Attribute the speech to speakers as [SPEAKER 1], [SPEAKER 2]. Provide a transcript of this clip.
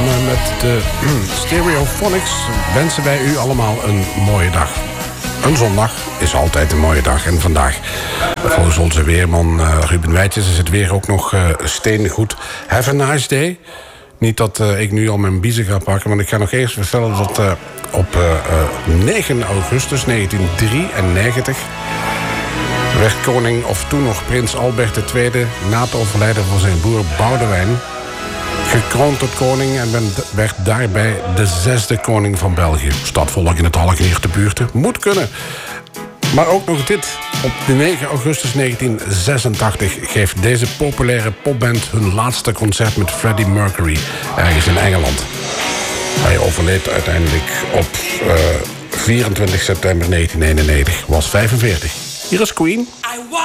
[SPEAKER 1] Samen met de Stereophonics wensen wij u allemaal een mooie dag. Een zondag is altijd een mooie dag. En vandaag, volgens onze weerman Ruben Wijtjes, is het weer ook nog steengoed. Have a nice day. Niet dat ik nu al mijn biezen ga pakken, want ik ga nog eerst vertellen dat op 9 augustus 1993... werd koning, of toen nog prins Albert II... na het overlijden van zijn broer Boudewijn... gekroond tot koning en werd daarbij de 6e koning van België. Stadvolk in het algemeen te buurten. Moet kunnen. Maar ook nog dit. Op de 9 augustus 1986 geeft deze populaire popband hun laatste concert met Freddie Mercury ergens in Engeland. Hij overleed uiteindelijk op 24 september 1991. Was 45. Hier is Queen.